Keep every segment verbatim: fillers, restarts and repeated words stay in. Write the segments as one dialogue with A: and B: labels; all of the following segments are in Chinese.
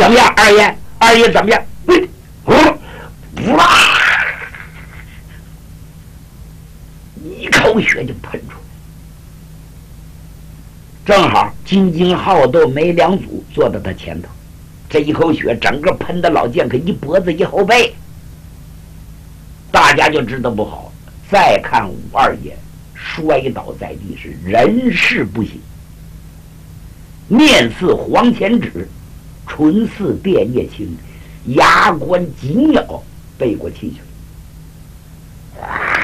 A: 怎么样，二爷？二爷怎么样？喂，哇！一口血就喷出来。正好金睛好斗梅良祖坐到他前头，这一口血整个喷的老剑客一脖子一后背，大家就知道不好。再看武二爷摔倒在地，是人事不省，面似黄钱纸，唇似电叶青，牙关紧咬，背过气去了，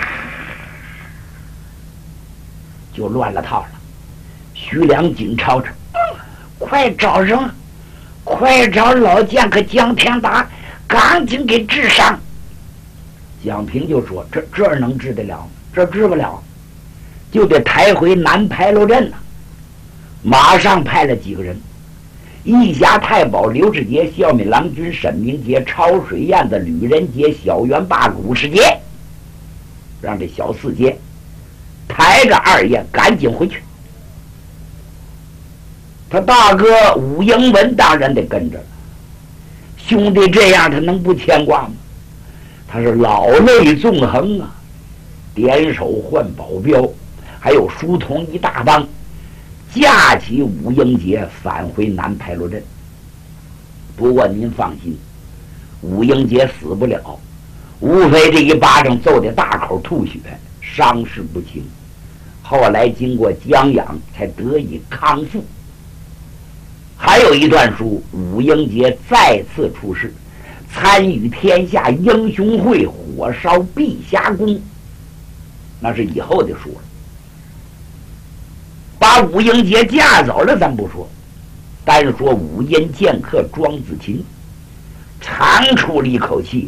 A: 就乱了套了。徐良紧吵吵、嗯、快找人，快找老剑客江天达，赶紧给治伤。蒋平就说：“这这能治得了吗？这治不了，就得抬回南牌楼镇了。”马上派了几个人，义侠太保刘世杰、孝敏郎君沈明杰、抄水燕子吕仁杰、小元霸古世杰，让这小四杰抬着二爷赶紧回去。他大哥武英文当然得跟着了，兄弟这样他能不牵挂吗？他是老泪纵横啊，点手换保镖，还有书童一大帮，架起武英杰返回南牌楼镇。不过您放心，武英杰死不了，无非这一巴掌揍得大口吐血，伤势不轻，后来经过将养才得以康复。还有一段书，武英杰再次出世，参与天下英雄会，火烧碧霞宫，那是以后的书了。把武英杰架走了咱不说，单说武阴剑客庄子琴，长出了一口气，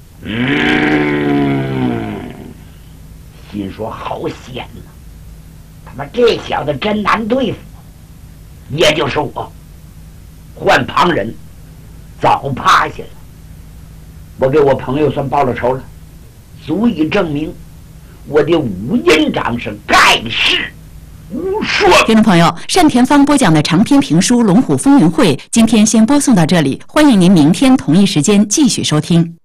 A: 嗯，心说好险呐、啊，他妈这小子真难对付。也就是我换旁人早趴下了，我给我朋友算报了仇了，足以证明我的武阴掌是盖世无双。
B: 听众朋友，单田芳播讲的长篇评书《龙虎风云会》今天先播送到这里，欢迎您明天同一时间继续收听。